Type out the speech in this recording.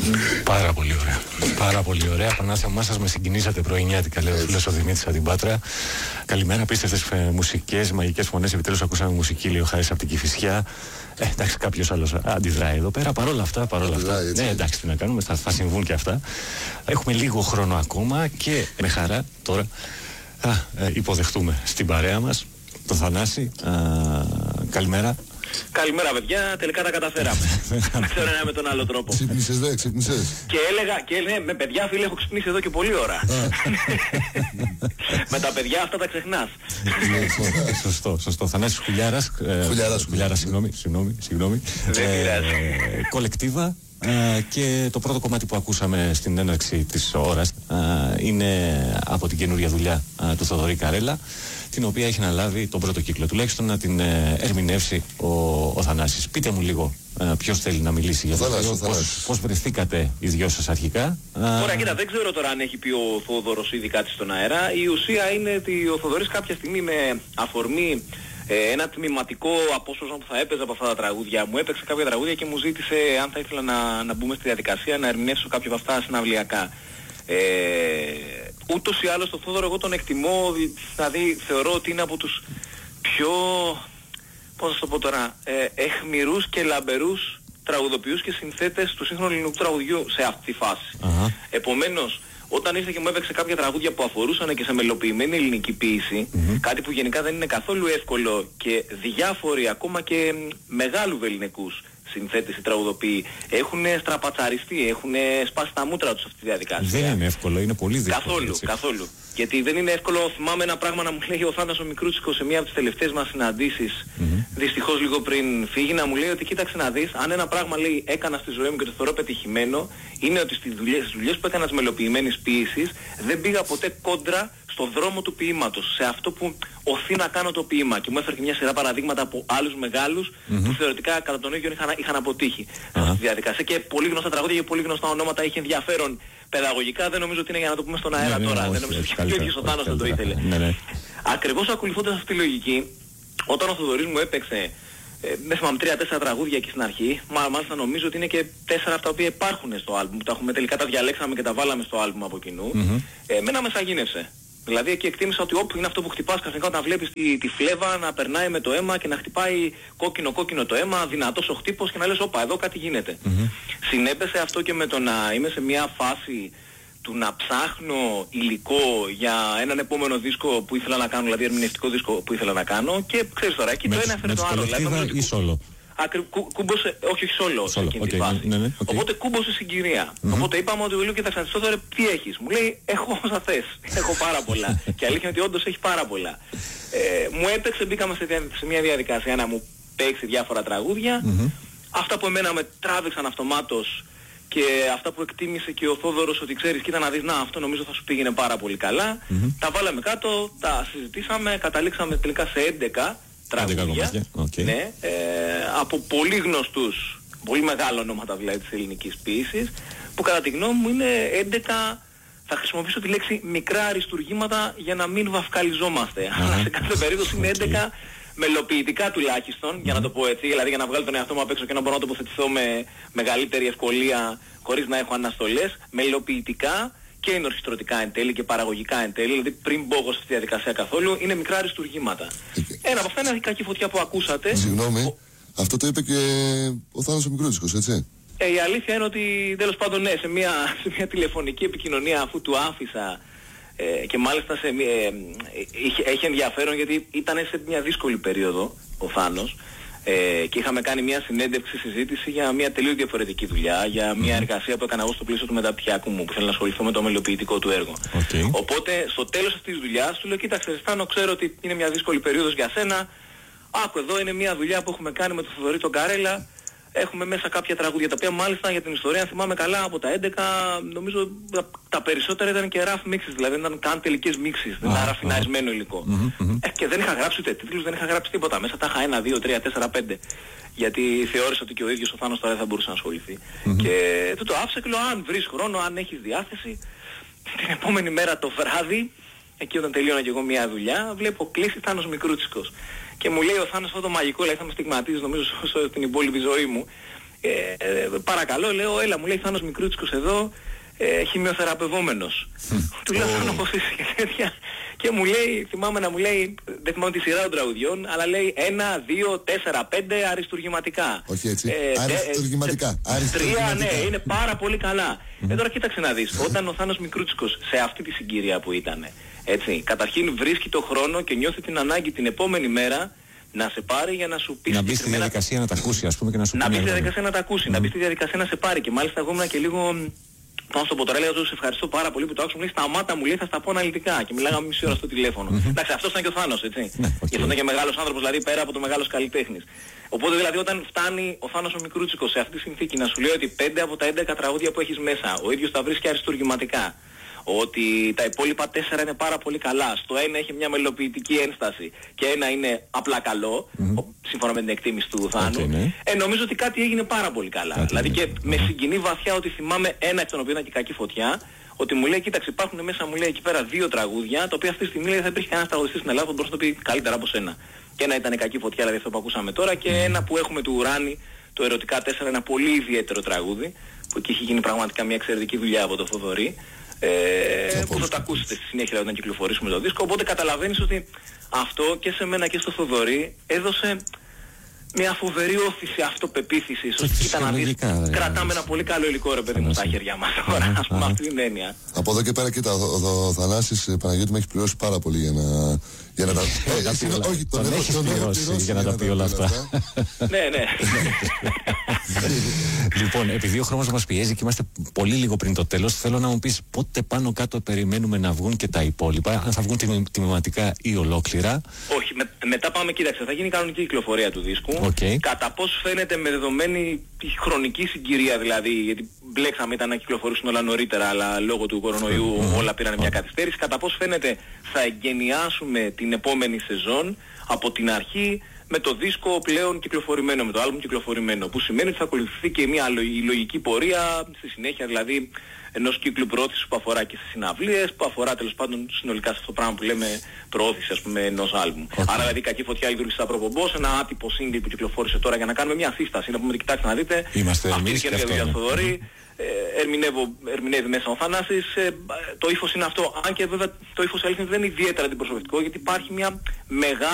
Πάρα πολύ ωραία. Πάρα πολύ ωραία. Πανάθεμα σας, με συγκινήσατε πρωινιάτικα, λέει ο φίλος ο Δημήτρης από την Πάτρα. Καλημέρα, απίστευτες μουσικές, μαγικές φωνές. Επιτέλους ακούσαμε μουσική, λέει ο Χάρης από την Κηφισιά. Εντάξει, κάποιος άλλος αντιδράει εδώ πέρα. Παρόλα αυτά. Ναι, εντάξει, τι να κάνουμε, θα συμβούν και αυτά. Έχουμε λίγο χρόνο ακόμα και με χαρά τώρα υποδεχτούμε στην παρέα μας τον Θανάση. Καλημέρα. Καλημέρα, παιδιά. Τελικά τα καταφέραμε. Δεν ξέρω ένα με τον άλλο τρόπο. Ξύπνησες, δε, ξύπνησες. Και έλεγα, με παιδιά, φίλε, έχω ξυπνήσει εδώ και πολλή ώρα. Με τα παιδιά αυτά τα ξεχνάς. Σωστό. Θανάσης Χουλιάρας. Χουλιάρας, συγγνώμη. Κολεκτίβα. Και το πρώτο κομμάτι που ακούσαμε στην έναρξη της ώρας είναι από την καινούρια δουλειά του Θοδωρή Καρέλα, την οποία έχει αναλάβει τον πρώτο κύκλο, τουλάχιστον να την ερμηνεύσει ο Θανάσης. Πείτε μου λίγο ποιος θέλει να μιλήσει για αυτό, πώς βρεθήκατε οι δυο σας αρχικά. Ωραία, κοίτα, δεν ξέρω τώρα αν έχει πει ο Θόδωρος ήδη κάτι στον αέρα. Η ουσία είναι ότι ο Θοδωρής κάποια στιγμή με αφορμή ένα τμηματικό απόσπασμα που θα έπαιζε από αυτά τα τραγούδια, μου έπαιξε κάποια τραγούδια και μου ζήτησε αν θα ήθελα να μπούμε στη διαδικασία να ερμηνεύσω κάποια από αυτά συναυλιακά. Ούτως ή άλλως το Θόδωρο εγώ τον εκτιμώ, δηλαδή θεωρώ ότι είναι από τους πιο, πώς θα το πω τώρα, αιχμηρούς και λαμπερούς τραγουδοποιούς και συνθέτες του σύγχρονου ελληνικού τραγουδιού σε αυτή τη φάση. Επομένως, όταν ήρθε και μου έπαιξε κάποια τραγούδια που αφορούσαν και σε μελοποιημένη ελληνική ποίηση, κάτι που γενικά δεν είναι καθόλου εύκολο και διάφοροι ακόμα και μεγάλου ελληνικούς συνθέτες ή τραγουδοποιοί έχουν στραπατσαριστεί, έχουν σπάσει τα μούτρα τους αυτή τη διαδικασία. Δεν είναι εύκολο, είναι πολύ δύσκολο. Καθόλου. Γιατί δεν είναι εύκολο. Θυμάμαι ένα πράγμα να μου λέει ο Θάνας ο Μικρούτσικος σε μία από τις τελευταίες μας συναντήσεις, δυστυχώς λίγο πριν φύγει, να μου λέει ότι κοίταξε να δεις, αν ένα πράγμα λέει έκανα στη ζωή μου και το θεωρώ πετυχημένο, είναι ότι στις δουλειές που έκανα της μελοποιημένης ποίησης δεν πήγα ποτέ κόντρα στον δρόμο του ποίηματος, σε αυτό που οθεί να κάνω το ποίημα. Και μου έφερε μια σειρά παραδείγματα από άλλους μεγάλους που θεωρητικά κατά τον ίδιο είχαν αποτύχει στη διαδικασία. Και πολύ γνωστά τραγούδια και πολύ γνωστά ονόματα, είχε ενδιαφέρον παιδαγωγικά. Δεν νομίζω ότι είναι για να το πούμε στον αέρα τώρα. Δεν νομίζω ότι ο Θάνος δεν το ήθελε. Ακριβώς ακολουθώντας αυτή τη λογική, όταν ο Θοδωρής μου έπαιξε, δεν θυμάμαι, 3-4 τραγούδια εκεί στην αρχή, μάλιστα νομίζω ότι είναι και 4 από τα οποία υπάρχουν στο άλμπουμ, τα έχουμε τελικά, τα διαλέξαμε και τα βάλαμε στο άλμπουμ από κοινού, εμένα με σαγίνευσε. Δηλαδή εκεί εκτίμησα ότι είναι αυτό που χτυπάς ξαφνικά όταν βλέπεις τη φλέβα να περνάει με το αίμα και να χτυπάει κόκκινο το αίμα, δυνατός ο χτύπος και να λες όπα εδώ κάτι γίνεται. Συνέπεσε αυτό και με το να είμαι σε μια φάση του να ψάχνω υλικό για έναν επόμενο δίσκο που ήθελα να κάνω, δηλαδή ερμηνευτικό δίσκο που ήθελα να κάνω, και ξέρεις τώρα, εκεί το ένα έφερε το άλλο. Δηλαδή, ή σόλο. Κούμπωσε, όχι σόλο σε εκείνη τη φάση. Οπότε κούμπωσε συγκυρία. Οπότε είπαμε ότι λέω κοίταξε τώρα τι έχεις. Μου λέει έχω όσα θες. Έχω πάρα πολλά. Και αλήθεια είναι ότι όντως έχει πάρα πολλά. Μου έπαιξε, μπήκαμε σε μια διαδικασία να μου παίξει διάφορα τραγούδια. Αυτά που εμένα με τράβηξαν αυτομάτως και αυτά που εκτίμησε και ο Θόδωρος ότι ξέρεις, κοίτα να δεις, να αυτό νομίζω θα σου πήγαινε πάρα πολύ καλά. Τα βάλαμε κάτω, τα συζητήσαμε, καταλήξαμε τελικά σε 11 τραγούδια, ναι, από πολύ γνωστούς, πολύ μεγάλα ονόματα δηλαδή της ελληνικής ποίησης, που κατά τη γνώμη μου είναι 11, θα χρησιμοποιήσω τη λέξη μικρά αριστουργήματα για να μην βαφκαλιζόμαστε, αλλά σε κάθε περίπτωση είναι 11 μελοποιητικά τουλάχιστον, για να το πω έτσι, δηλαδή για να βγάλω τον εαυτό μου απ' έξω και να μπορώ να τοποθετηθώ με μεγαλύτερη ευκολία χωρίς να έχω αναστολές, μελοποιητικά και ενορχιστρωτικά εν τέλει και παραγωγικά εν τέλει, δηλαδή πριν μπω εγώ στη διαδικασία καθόλου, είναι μικρά αριστουργήματα. Ένα από αυτά είναι η κακή φωτιά που ακούσατε. Συγγνώμη, αυτό το είπε και ο Θάνος ο Μικρούτσικος, έτσι. Η αλήθεια είναι ότι τέλος πάντων ναι, σε μια τηλεφωνική επικοινωνία αφού του άφησα και μάλιστα είχε ενδιαφέρον γιατί ήταν σε μια δύσκολη περίοδο ο Θάνος και είχαμε κάνει μια συνέντευξη συζήτηση για μια τελείως διαφορετική δουλειά, για μια εργασία που έκανα εγώ στο πλαίσιο του μεταπτυχιακού μου που θέλω να ασχοληθώ με το μελοποιητικό του έργο. Οπότε στο τέλος αυτής της δουλειάς του λέω κοίταξε Θάνο, ξέρω ότι είναι μια δύσκολη περίοδος για σένα, άκου εδώ είναι μια δουλειά που έχουμε κάνει με τον Θοδωρή τον Καρέλα. Έχουμε μέσα κάποια τραγούδια τα οποία μάλιστα για την ιστορία, αν θυμάμαι καλά, από τα 11 νομίζω τα περισσότερα ήταν και rough mixes, δηλαδή δεν ήταν καν τελικές mixes, δεν ήταν ραφιναρισμένο υλικό. Και δεν είχα γράψει ούτε τίτλους, δεν είχα γράψει τίποτα. Μέσα τα είχα 1, 2, 3, 4, 5. Γιατί θεώρησα ότι και ο ίδιος ο Θάνος τώρα δεν θα μπορούσε να ασχοληθεί. Και του το άφησα και λέω αν βρεις χρόνο, αν έχεις διάθεση, την επόμενη μέρα το βράδυ, εκεί όταν τελείωνα και εγώ μια δουλειά, βλέπω κλείσει Θάνος Μικρούτσικος. Και μου λέει ο Θάνος αυτό το μαγικό, δηλαδή θα με στιγματίζει νομίζω στην υπόλοιπη ζωή μου. Παρακαλώ, λέω, έλα, μου λέει Θάνος Μικρούτσικος εδώ, χημειοθεραπευόμενος. Του λέω Θάνο πως είσαι και τέτοια. Και μου λέει, θυμάμαι να μου λέει, δεν θυμάμαι τη σειρά των τραγουδιών, αλλά λέει 1, 2, 4, 5 αριστουργηματικά. Όχι έτσι, αριστουργηματικά. 3, ναι, είναι πάρα πολύ καλά. Τώρα κοίταξε να δεις, όταν ο Θάνος Μικρούτσικος σε αυτή τη συγκυρία που ήταν, έτσι, καταρχήν βρίσκει το χρόνο και νιώθει την ανάγκη την επόμενη μέρα να σε πάρει για να σου πει. Να μπει στη διαδικασία να τα ακούσει, ας πούμε, και να σου πει. Να μπει στη διαδικασία να τα ακούσει, να μπει στη διαδικασία να σε πάρει. Και μάλιστα εγώ ήμουν και λίγο. Πάνω στο ποτό, λέω, σε ευχαριστώ πάρα πολύ που το άκουσα. Μου λέει σταμάτα, μου λέει, θα στα πω αναλυτικά. Και μιλάγαμε μισή ώρα στο τηλέφωνο. Εντάξει, αυτός ήταν και ο Θάνος, έτσι. Και αυτό ήταν και μεγάλος άνθρωπος, δηλαδή πέρα από το μεγάλος καλλιτέχνης. Οπότε δηλαδή όταν φτάνει ο Θάνος ο Μικρούτσικος σε αυτή τη συνθήκη να σου λέει ότι 5 από τα 11 τραγούδια που έχεις μέσα, ο ίδιος τα βρίσκει αριστουργηματικά. Ότι τα υπόλοιπα 4 είναι πάρα πολύ καλά. Στο ένα έχει μια μελοποιητική ένσταση και ένα είναι απλά καλό, σύμφωνα με την εκτίμηση του Θάνου. Νομίζω ότι κάτι έγινε πάρα πολύ καλά. Δηλαδή και με συγκινεί βαθιά ότι θυμάμαι ένα εκ των οποίων ήταν και Κακή Φωτιά, ότι μου λέει, κοίταξε, υπάρχουν μέσα, μου λέει εκεί πέρα 2 τραγούδια, τα οποία αυτή τη στιγμή λέει, θα υπήρχε κανένας τραγουδιστής στην Ελλάδα που μπορούσε να το πει καλύτερα από σένα. Και ένα ήταν Κακή Φωτιά, δηλαδή αυτό που ακούσαμε τώρα, και ένα που έχουμε του Ουράνη, το Ερωτικά 4, ένα πολύ ιδιαίτερο τραγούδι, που εκεί έχει γίνει πραγματικά μια εξαιρετική δουλειά από το Θοδωρή. Που θα τα ακούσετε στη συνέχεια όταν κυκλοφορήσουμε το δίσκο. Οπότε καταλαβαίνεις ότι αυτό και σε μένα και στο Θοδωρή έδωσε μια φοβερή όθηση αυτοπεποίθησης. Ότι κοίτα να δεις, κρατάμε ένα πολύ καλό υλικό, ρε παιδί μου, στα χέρια μας τώρα, ας πούμε, αυτή την έννοια. Από εδώ και πέρα, κοίτα, ο Θανάσης Παναγιώτη με έχει πληρώσει πάρα πολύ για να τα... Όχι, τον έχει πληρώσει για να τα πει όλα αυτά. Ναι. Λοιπόν, επειδή ο χρόνος μας πιέζει και είμαστε πολύ λίγο πριν το τέλος, θέλω να μου πεις πότε πάνω κάτω περιμένουμε να βγουν και τα υπόλοιπα, αν θα βγουν τιμηματικά ή ολόκληρα. Όχι, μετά πάμε, κοίταξε, θα γίνει κανονική κυκλοφορία του δίσκου. Κατά πώς φαίνεται με δεδομένη τη χρονική συγκυρία, δηλαδή, γιατί μπλέξαμε ήταν να κυκλοφορήσουν όλα νωρίτερα, αλλά λόγω του κορονοϊού όλα πήραν μια καθυστέρηση. Κατά πώς φαίνεται θα εγκαινιάσουμε την επόμενη σεζόν από την αρχή με το δίσκο πλέον κυκλοφορημένο, με το άλμπουμ κυκλοφορημένο, που σημαίνει ότι θα ακολουθηθεί και μια λογική πορεία στη συνέχεια, δηλαδή ενός κύκλου προώθησης που αφορά και στις συναυλίες, που αφορά τέλος πάντων συνολικά σε αυτό το πράγμα που λέμε προώθηση, ας πούμε, ενός άλμπουμ. Άρα δηλαδή Κακή Φωτιά λειτουργήσε σαν προπομπός, ένα άτυπο single που κυκλοφόρησε τώρα για να κάνουμε μια σύσταση, να πούμε, κοιτάξτε να δείτε, αυτή είναι και δουλειά στο Θοδωρή, ερμηνεύει μέσα ο Θανάσης, το ύφος είναι αυτό, αν και βέβαια το ύφος αλήθεια δεν είναι ιδιαίτερα αντιπροσωπευτικό, γιατί υπάρχει μια μεγάλη